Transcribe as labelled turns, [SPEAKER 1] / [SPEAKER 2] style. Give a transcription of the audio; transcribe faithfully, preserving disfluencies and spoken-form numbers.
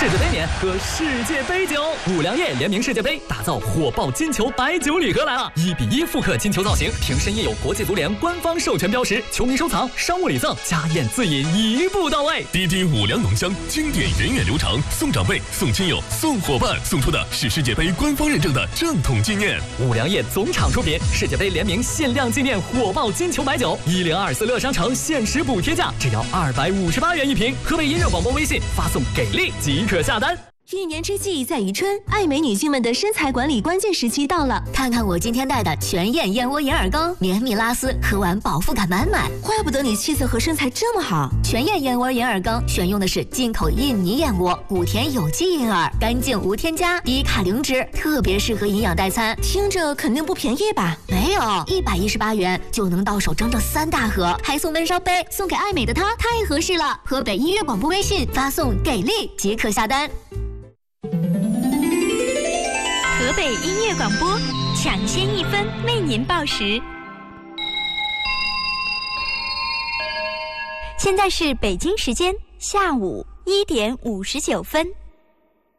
[SPEAKER 1] 世界杯年喝世界杯酒，五粮液联名世界杯，打造火爆金球白酒礼盒来了！一比一复刻金球造型，瓶身印有国际足联官方授权标识，球迷收藏、商务礼赠、家宴自饮一步到位。
[SPEAKER 2] 滴滴五粮浓香，经典源远流长，送长辈、送亲友、送伙伴，送出的是世界杯官方认证的正统纪念。
[SPEAKER 1] 五粮液总厂出品，世界杯联名限量纪念火爆金球白酒，一零二四乐商城限时补贴价，只要二百五十八元一瓶。河北音乐广播微信发送给力即可下单。
[SPEAKER 3] 一年之计在于春，爱美女性们的身材管理关键时期到了。
[SPEAKER 4] 看看我今天带的全燕燕窝银耳羹，绵密拉丝，喝完饱腹感满满。
[SPEAKER 3] 怪不得你气色和身材这么好。
[SPEAKER 4] 全燕燕窝银耳羹选用的是进口印尼燕窝，谷田有机银耳，干净无添加，低卡零脂，特别适合营养代餐。
[SPEAKER 3] 听着肯定不便宜吧？
[SPEAKER 4] 没有，一百一十八元就能到手整整三大盒，还送温烧杯，送给爱美的她太合适了。河北音乐广播微信发送给力即可下单。
[SPEAKER 5] 河北音乐广播抢先一分为您报时。现在是北京时间下午一点五十九分。